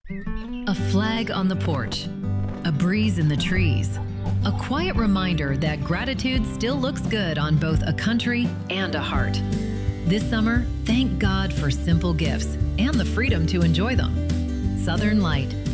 A flag on the porch, a breeze in the trees, a quiet reminder that gratitude still looks good on both a country and a heart. This summer, thank God for simple gifts and the freedom to enjoy them. Southern Light,